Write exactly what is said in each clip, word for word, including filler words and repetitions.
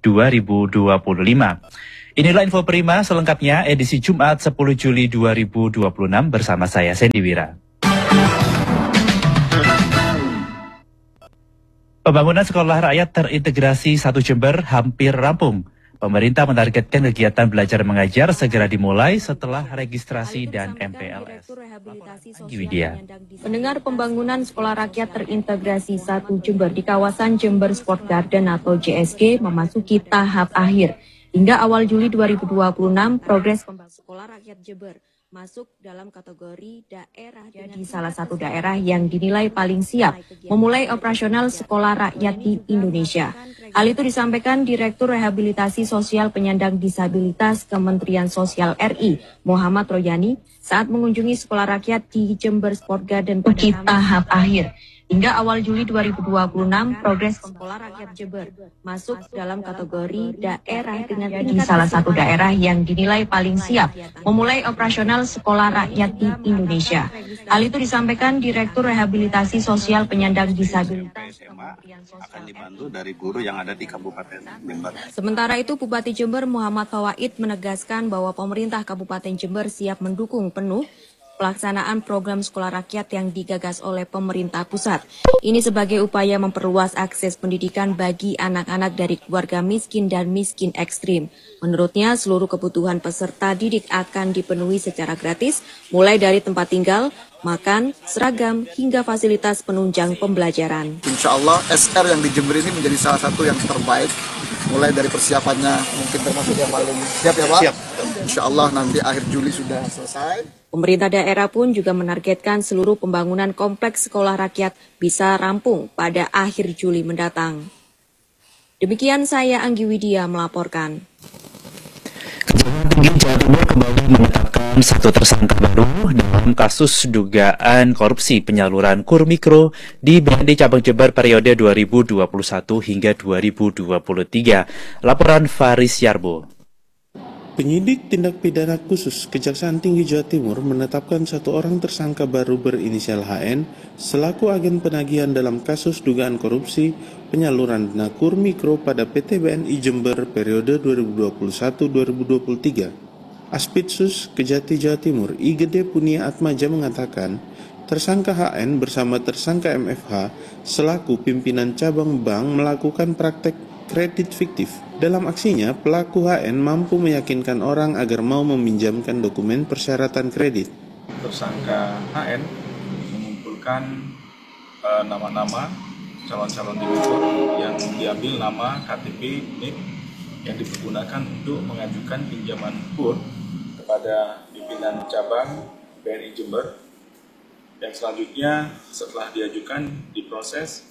dua ribu dua puluh lima. Inilah info Prima selengkapnya edisi Jumat sepuluh Juli dua ribu dua puluh enam bersama saya Sandy Wira. Pembangunan sekolah rakyat terintegrasi satu Jember hampir rampung. Pemerintah menargetkan kegiatan belajar mengajar segera dimulai setelah registrasi dan M P L S. Pendengar, pembangunan sekolah rakyat terintegrasi satu Jember di kawasan Jember Sport Garden atau J S G memasuki tahap akhir. Hingga awal Juli dua ribu dua puluh enam, progres pembangunan sekolah rakyat Jember masuk dalam kategori daerah di salah satu daerah yang dinilai paling siap memulai operasional sekolah rakyat di Indonesia. Hal itu disampaikan Direktur Rehabilitasi Sosial Penyandang Disabilitas Kementerian Sosial R I, Muhammad Royani, saat mengunjungi sekolah rakyat di Jember Sport Garden pada tahap akhir. Hingga awal Juli dua ribu dua puluh enam, progres sekolah rakyat Jember masuk dalam kategori daerah dengan di salah satu daerah yang dinilai paling siap memulai operasional sekolah rakyat di Indonesia. Hal itu disampaikan Direktur Rehabilitasi Sosial Penyandang Disabilitas Kementerian Sosial akan dibantu dari guru yang ada di Kabupaten Jember. Sementara itu, Bupati Jember Muhammad Fawaid menegaskan bahwa pemerintah Kabupaten Jember siap mendukung penuh pelaksanaan program sekolah rakyat yang digagas oleh pemerintah pusat. Ini sebagai upaya memperluas akses pendidikan bagi anak-anak dari keluarga miskin dan miskin ekstrim. Menurutnya, seluruh kebutuhan peserta didik akan dipenuhi secara gratis, mulai dari tempat tinggal, makan, seragam, hingga fasilitas penunjang pembelajaran. Insya Allah S R yang di Jember ini menjadi salah satu yang terbaik, mulai dari persiapannya mungkin termasuk yang paling siap ya Pak? Siap. Insya Allah nanti akhir Juli sudah selesai. Pemerintah daerah pun juga menargetkan seluruh pembangunan kompleks sekolah rakyat bisa rampung pada akhir Juli mendatang. Demikian saya Anggi Widya melaporkan. Kejaksaan Tinggi Jawa Timur kembali menetapkan satu tersangka baru dalam kasus dugaan korupsi penyaluran kur mikro di B N D Cabang Jember periode dua ribu dua puluh satu hingga dua ribu dua puluh tiga. Laporan Faris Yarbo. Penyidik tindak pidana khusus Kejaksaan Tinggi Jawa Timur menetapkan satu orang tersangka baru berinisial H N selaku agen penagihan dalam kasus dugaan korupsi penyaluran dana kur mikro pada P T B N I Jember periode dua ribu dua puluh satu sampai dua ribu dua puluh tiga. Aspitsus Kejati Jawa Timur I Gede Punia Atmaja mengatakan tersangka H N bersama tersangka M F H selaku pimpinan cabang bank melakukan praktek kredit fiktif. Dalam aksinya, pelaku H N mampu meyakinkan orang agar mau meminjamkan dokumen persyaratan kredit. Tersangka H N mengumpulkan uh, nama-nama calon-calon debitur yang diambil nama K T P N I K yang dipergunakan untuk mengajukan pinjaman kur kepada pimpinan cabang B N I Jember. Yang selanjutnya setelah diajukan diproses,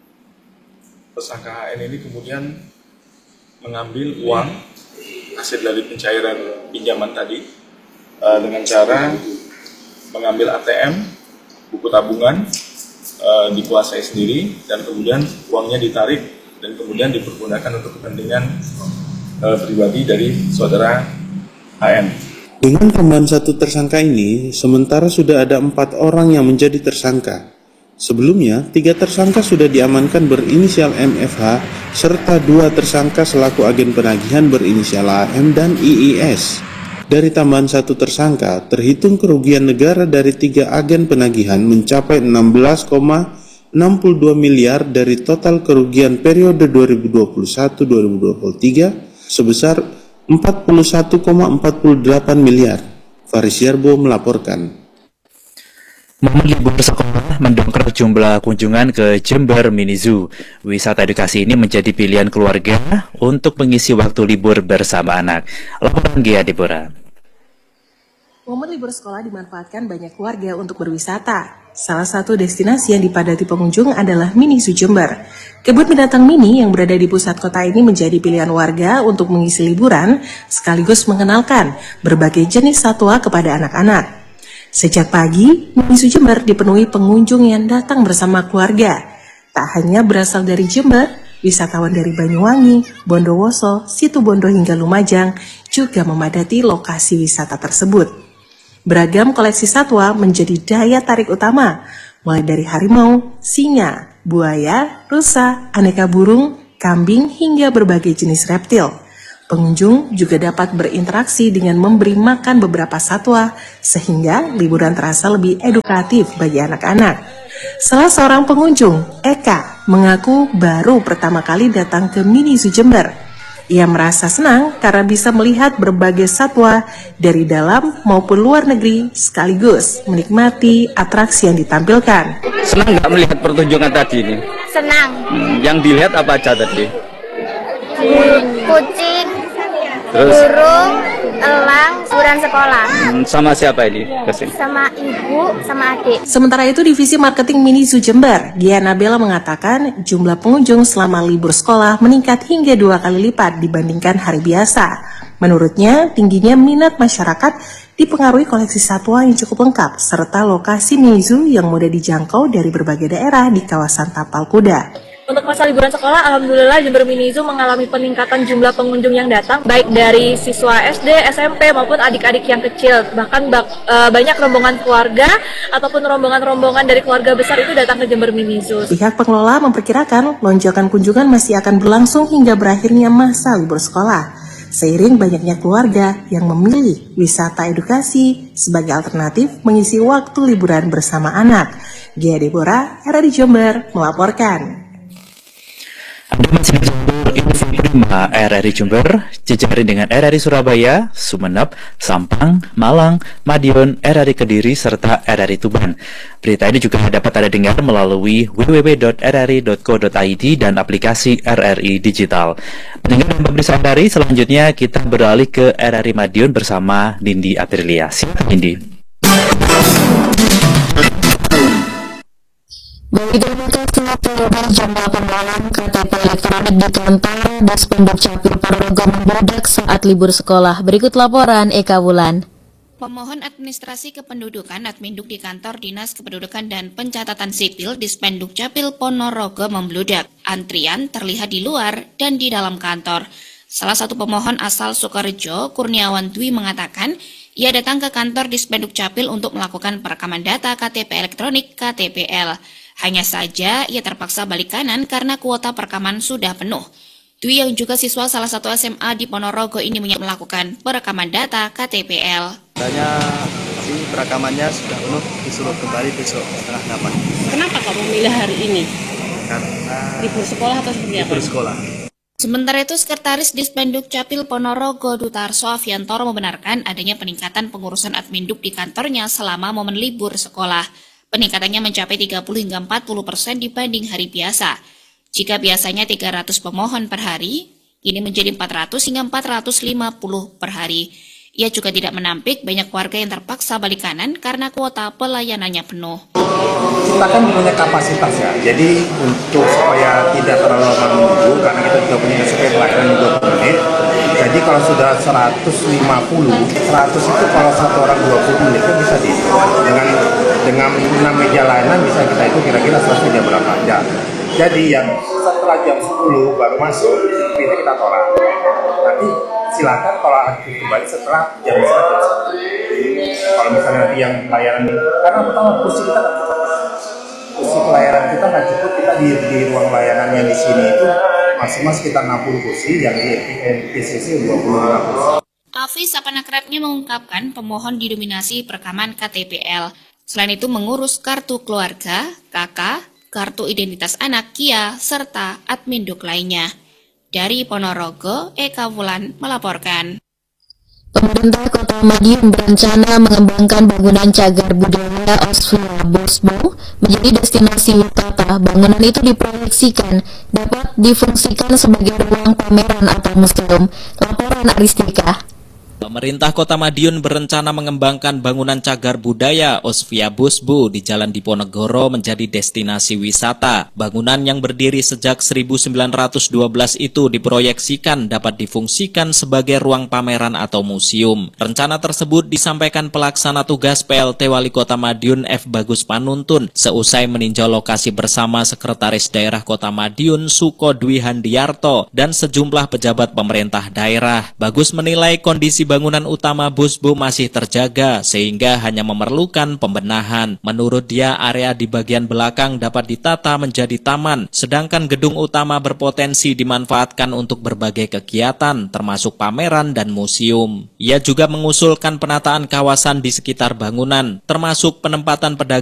tersangka H N ini kemudian mengambil uang hasil dari pencairan pinjaman tadi uh, dengan cara mengambil A T M, buku tabungan, uh, dikuasai sendiri, dan kemudian uangnya ditarik dan kemudian dipergunakan untuk kepentingan uh, pribadi dari saudara H N. Dengan tambahan satu tersangka ini, sementara sudah ada empat orang yang menjadi tersangka. Sebelumnya, tiga tersangka sudah diamankan berinisial M F H, serta dua tersangka selaku agen penagihan berinisial A M dan I I S. Dari tambahan satu tersangka, terhitung kerugian negara dari tiga agen penagihan mencapai enam belas koma enam dua miliar dari total kerugian periode dua ribu dua puluh satu sampai dua ribu dua puluh tiga sebesar empat puluh satu koma empat delapan miliar. Faris Yarbo melaporkan. Momen libur sekolah mendongkrak jumlah kunjungan ke Jember Mini Zoo. Wisata edukasi ini menjadi pilihan keluarga untuk mengisi waktu libur bersama anak. Laporan Gia Deborah. Momen libur sekolah dimanfaatkan banyak keluarga untuk berwisata. Salah satu destinasi yang dipadati pengunjung adalah Mini Zoo Jember. Kebun binatang mini yang berada di pusat kota ini menjadi pilihan warga untuk mengisi liburan sekaligus mengenalkan berbagai jenis satwa kepada anak-anak. Sejak pagi, Mini Zoo Jember dipenuhi pengunjung yang datang bersama keluarga. Tak hanya berasal dari Jember, wisatawan dari Banyuwangi, Bondowoso, Situbondo hingga Lumajang juga memadati lokasi wisata tersebut. Beragam koleksi satwa menjadi daya tarik utama, mulai dari harimau, singa, buaya, rusa, aneka burung, kambing, hingga berbagai jenis reptil. Pengunjung juga dapat berinteraksi dengan memberi makan beberapa satwa, sehingga liburan terasa lebih edukatif bagi anak-anak. Salah seorang pengunjung, Eka, mengaku baru pertama kali datang ke Mini Zoo Jember. Ia merasa senang karena bisa melihat berbagai satwa dari dalam maupun luar negeri, sekaligus menikmati atraksi yang ditampilkan. Senang nggak melihat pertunjukan tadi ini? Senang. Hmm, yang dilihat apa aja tadi? Kucing, terus burung, elang, liburan sekolah. Hmm, sama siapa ini kesini? Sama ibu, sama adik. Sementara itu, Divisi Marketing Mini Zoo Jember, Giana Bella mengatakan jumlah pengunjung selama libur sekolah meningkat hingga dua kali lipat dibandingkan hari biasa. Menurutnya, tingginya minat masyarakat dipengaruhi koleksi satwa yang cukup lengkap, serta lokasi Mini Zoo yang mudah dijangkau dari berbagai daerah di kawasan Tapal Kuda. Untuk masa liburan sekolah, alhamdulillah Jember Mini Zoo mengalami peningkatan jumlah pengunjung yang datang, baik dari siswa S D, S M P maupun adik-adik yang kecil. Bahkan bak, e, banyak rombongan keluarga ataupun rombongan-rombongan dari keluarga besar itu datang ke Jember Mini Zoo. Pihak pengelola memperkirakan lonjakan kunjungan masih akan berlangsung hingga berakhirnya masa libur sekolah, seiring banyaknya keluarga yang memilih wisata edukasi sebagai alternatif mengisi waktu liburan bersama anak. Gia Deborah, R R I Jember, melaporkan. Anda masih mencoba info prima R R I Jember, jejaring dengan R R I Surabaya, Sumeneb, Sampang, Malang, Madiun, R R I Kediri, serta R R I Tuban. Berita ini juga dapat Anda dengar melalui w w w titik r r i titik co titik i d dan aplikasi R R I Digital. Pendengar dan pemirsa R R I, selanjutnya kita beralih ke R R I Madiun bersama Nindi Aprilia. Silakan Nindi. Bagi terima kasih jumlah pembayaran K T P elektronik di kantor Dispenduk Capil Ponorogo membludak saat libur sekolah. Berikut laporan Eka Wulan. Pemohon administrasi kependudukan Adminduk di kantor Dinas Kependudukan dan Pencatatan Sipil Dispenduk Capil Ponorogo membludak. Antrian terlihat di luar dan di dalam kantor. Salah satu pemohon asal Sukorejo, Kurniawan Dwi, mengatakan ia datang ke kantor Dispenduk Capil untuk melakukan perekaman data K T P elektronik K T P L. Hanya saja ia terpaksa balik kanan karena kuota perekaman sudah penuh. Dwi yang juga siswa salah satu S M A di Ponorogo ini melakukan perekaman data K T P L. Katanya si perekamannya sudah penuh, disuruh kembali besok setengah delapan. Kenapa kau memilih hari ini? Karena libur sekolah atau seperti apa? Libur sekolah. Sementara itu, Sekretaris Dispenduk Capil Ponorogo Dutarso Aviantoro membenarkan adanya peningkatan pengurusan Adminduk di kantornya selama momen libur sekolah. Peningkatannya mencapai tiga puluh hingga empat puluh persen dibanding hari biasa. Jika biasanya tiga ratus pemohon per hari, kini menjadi empat ratus hingga empat ratus lima puluh per hari. Ia juga tidak menampik banyak warga yang terpaksa balik kanan karena kuota pelayanannya penuh. Kita kan punya kapasitas ya, jadi untuk supaya tidak terlalu lama menunggu, karena kita juga punya S P pelayanan dua puluh menit. Jadi kalau sudah seratus lima puluh, seratus itu kalau satu orang dua puluh menit itu bisa di dengan dengan enam meja layanan bisa kita itu kira-kira selesai jam berapa jam. Jadi yang setelah jam sepuluh baru masuk, itu kita tolak. Nanti silakan kalau aktif kembali setelah jam sepuluh. Kalau misalnya nanti yang layanan ini, karena pertama kursi kita nggak cukup, kursi pelayanan kita nggak cukup, kita di, di ruang layanan yang di sini itu maksimal sekitar enam puluh kursi, yang di P C C dua puluh lima kursi. Hafiz Apanakrabnya mengungkapkan pemohon didominasi perekaman K T P L. Selain itu mengurus kartu keluarga, K K, kartu identitas anak, Kia, serta adminduk lainnya. Dari Ponorogo, Eka Wulan melaporkan. Pemerintah Kota Madiun berencana mengembangkan bangunan cagar budaya Osvia Bosbo menjadi destinasi wisata. Bangunan itu diproyeksikan dapat difungsikan sebagai ruang pameran atau museum. Laporan Aristika. Pemerintah Kota Madiun berencana mengembangkan bangunan cagar budaya Osvia Bosbo di Jalan Diponegoro menjadi destinasi wisata. Bangunan yang berdiri sejak seribu sembilan ratus dua belas itu diproyeksikan dapat difungsikan sebagai ruang pameran atau museum. Rencana tersebut disampaikan pelaksana tugas P L T Wali Kota Madiun F. Bagus Panuntun seusai meninjau lokasi bersama Sekretaris Daerah Kota Madiun Suko Dwi Handiarto dan sejumlah pejabat pemerintah daerah. Bagus menilai kondisi bangunan utama Busbu masih terjaga sehingga hanya memerlukan pembenahan. Menurut dia, area di bagian belakang dapat ditata menjadi taman, sedangkan gedung utama berpotensi dimanfaatkan untuk berbagai kegiatan termasuk pameran dan museum. Ia juga mengusulkan penataan kawasan di sekitar bangunan, termasuk penempatan pedagang